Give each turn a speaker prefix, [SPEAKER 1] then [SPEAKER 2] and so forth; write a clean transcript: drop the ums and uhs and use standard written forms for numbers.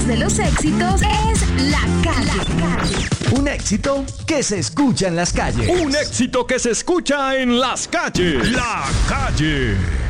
[SPEAKER 1] de los éxitos es La Calle.
[SPEAKER 2] Un éxito que se escucha en las calles.
[SPEAKER 3] Un éxito que se escucha en las calles. La Calle.